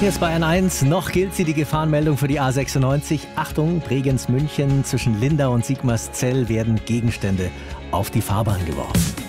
Jetzt bei N1, noch gilt sie, die Gefahrenmeldung für die A96. Achtung, Bregenz-München, zwischen Lindau und Sigmarszell werden Gegenstände auf die Fahrbahn geworfen.